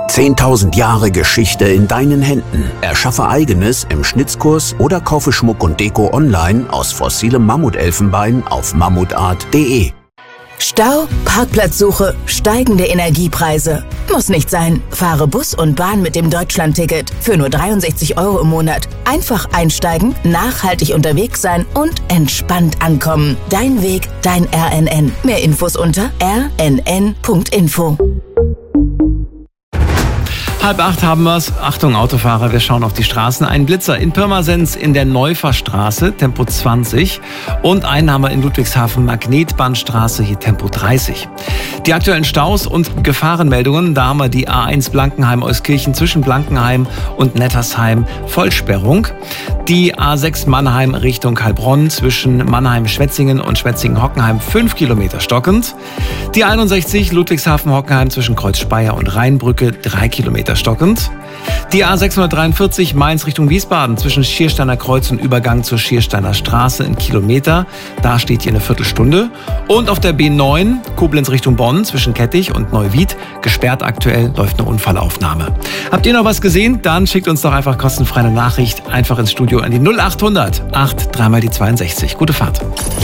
10.000 Jahre Geschichte in deinen Händen. Erschaffe eigenes im Schnitzkurs oder kaufe Schmuck und Deko online aus fossilem Mammutelfenbein auf mammutart.de. Stau, Parkplatzsuche, steigende Energiepreise. Muss nicht sein. Fahre Bus und Bahn mit dem Deutschlandticket für nur 63 € im Monat. Einfach einsteigen, nachhaltig unterwegs sein und entspannt ankommen. Dein Weg, dein RNN. Mehr Infos unter rnn.info. 7:30 haben wir's. Achtung Autofahrer, wir schauen auf die Straßen. Ein Blitzer in Pirmasens in der Neuferstraße, Tempo 20. Und einen haben wir in Ludwigshafen, Magnetbahnstraße, hier Tempo 30. Die aktuellen Staus und Gefahrenmeldungen, da haben wir die A1 Blankenheim-Euskirchen zwischen Blankenheim und Nettersheim, Vollsperrung. Die A6 Mannheim Richtung Heilbronn zwischen Mannheim-Schwetzingen und Schwetzingen-Hockenheim 5 Kilometer stockend. Die 61 Ludwigshafen-Hockenheim zwischen Kreuzspeier und Rheinbrücke 3 Kilometer stockend. Die A643 Mainz Richtung Wiesbaden zwischen Schiersteiner Kreuz und Übergang zur Schiersteiner Straße in Kilometer. Da steht hier eine Viertelstunde. Und auf der B9 Koblenz Richtung Bonn zwischen Kettich und Neuwied gesperrt aktuell, läuft eine Unfallaufnahme. Habt ihr noch was gesehen? Dann schickt uns doch einfach kostenfrei eine Nachricht einfach ins Studio an die 0800 8 3 mal die 62. Gute Fahrt.